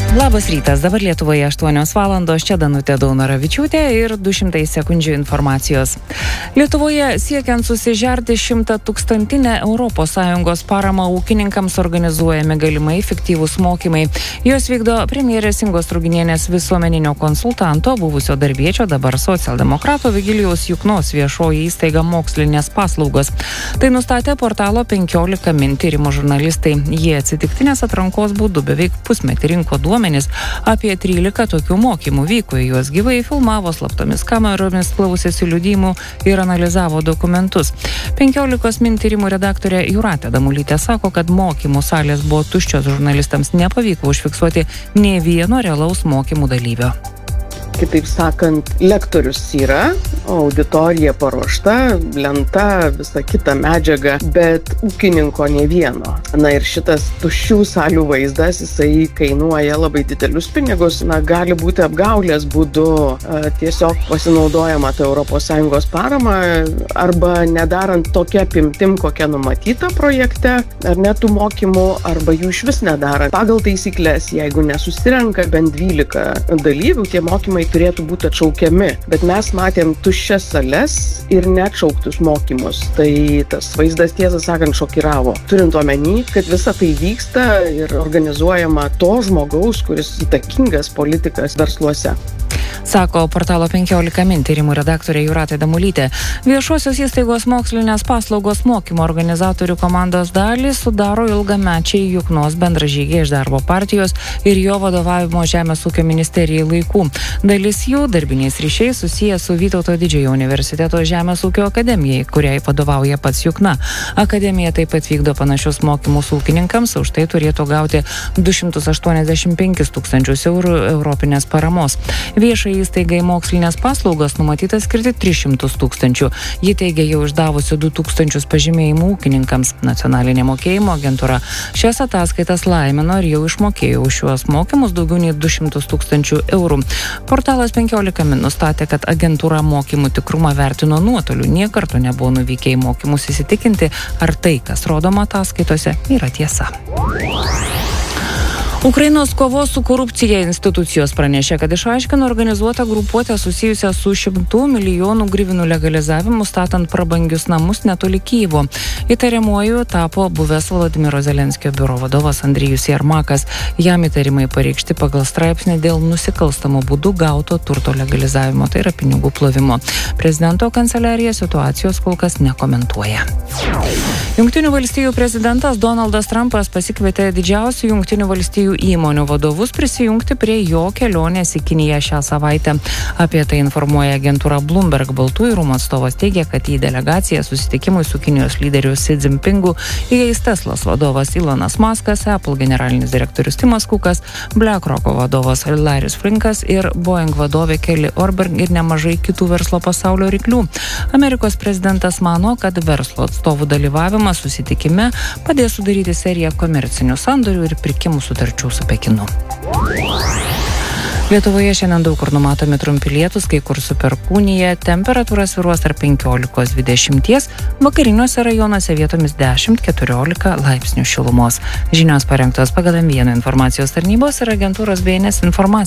Labas rytas, dabar Lietuvoje 8 valandos, čia Danutė Daunoravičiūtė ir 200 sekundžių informacijos. Lietuvoje siekiant susižerti 100-tūkstantinę ES paramą ūkininkams organizuojami galimai fiktyvūs mokymai. Jos vykdo premjerės Ingos Ruginienės visuomeninio konsultanto, buvusio darbiečio, dabar socialdemokrato Vigilijaus Juknos viešoji įstaiga Mokslinės paslaugos. Tai nustatė portalo 15 min tyrimo žurnalistai. Jie atsitiktinės atrankos būdu beveik pusmetį rinko duomenis apie 13 tokių mokymų, vyko į juos gyvai, filmavo slaptomis kameromis, klausėsi liudijimų ir analizavo dokumentus. 15 min tyrimų redaktorė Jūratė Damulytė sako, kad mokymų salės buvo tuščios, žurnalistams nepavyko užfiksuoti nė vieno realaus mokymų dalyvio. Kitaip sakant, lektorius yra, auditorija paruošta, lenta, visa kita medžiaga, bet ūkininko ne vieno. Na ir šitas tuščių salių vaizdas, jisai kainuoja labai didelius pinigus. Na, gali būti apgaulės būdu tiesiog pasinaudojama ta ES parama arba nedarant tokia apimtim, kokia numatyta projekte, ar net tų mokymų, arba jų išvis nedarant. Pagal taisyklės, jeigu nesusirenka bent 12 dalyvių, tie mokymai turėtų būti atšaukiami, bet mes matėm tuščias sales ir neatšauktus mokymus. Tai tas vaizdas, tiesą sakant, šokiravo. Turint omeny, kad visa tai vyksta ir organizuojama to žmogaus, kuris įtakingas politikas versluose. Sako portalo 15 min tyrimų redaktorė Jūratė Damulytė. Viešosios įstaigos Mokslinės paslaugos mokymo organizatorių komandos dalį sudaro ilgamečiai Juknos bendražygiai iš darbo partijos ir jo vadovavimo Žemės ūkio ministerijai laikų. Dalis jų darbiniais ryšiais susiję su Vytauto Didžiojo universiteto Žemės ūkio akademijai, kuriai vadovauja pats Jukna. Akademija taip pat vykdo panašius mokymus ūkininkams, už tai turėtų gauti 285 tūkstančius eurų europinės paramos. Viešai įstaigai Mokslinės paslaugos numatyta skirti 300 tūkstančių. Ji teigia jau išdavusi 2000 pažymėjimų ūkininkams. Nacionalinė mokėjimo agentūra šias ataskaitas laimino ir jau išmokėjo už šiuos mokymus daugiau nei 200 tūkstančių eurų. Portalas 15 min nustatė, kad agentūra mokymų tikrumą vertino nuotoliu. Nė karto nebuvo nuvykę į mokymus įsitikinti, ar tai, kas rodoma ataskaitose, yra tiesa. Ukrainos kovos su korupcija institucijos pranešė, kad išaiškino organizuotą grupuotę susijusią su 100 milijonų hryvnių legalizavimu statant prabangius namus netoli Kyjivo. Įtariamuoju tapo buvęs Volodymyro Zelenskio biuro vadovas Andrijus Jermakas. Jam įtarimai pareikšti pagal straipsnį dėl nusikalstamų būdų gauto turto legalizavimo, tai yra pinigų plovimo. Prezidento kanceliarija situacijos kol kas nekomentuoja. Jungtinių valstijų prezidentas Donaldas Trumpas pasikvietė didžiausių Jungtinių valstijų įmonių vadovus prisijungti prie jo kelionės į Kiniją šią savaitę. Apie tai informuoja agentūra Bloomberg. Baltųjų rūmų atstovas teigia, kad į delegaciją susitikimui su Kinijos lyderiu Xi Jinpingu įeis Teslos vadovas Elonas Muskas, Apple generalinis direktorius Timas Kukas, BlackRock vadovas Larry Flinkas ir Boeing vadovė Kelly Orberg ir nemažai kitų verslo pasaulio ryklių. Amerikos prezidentas mano, kad verslo atstovų dalyvavimas susitikime padės sudaryti seriją komercinių sandorių ir pirkimų sutarčių su Pekinu. Lietuvoje šiandien daug kur numatomi trumpi lietūs, kai kur su perkūnija, temperatūra svyruos tarp 15–20, vakariniuose rajonuose vietomis 10–14 laipsnių šilumos. Žinios parengtos pagal M1 informacijos tarnybos ir agentūros BNS informacijos.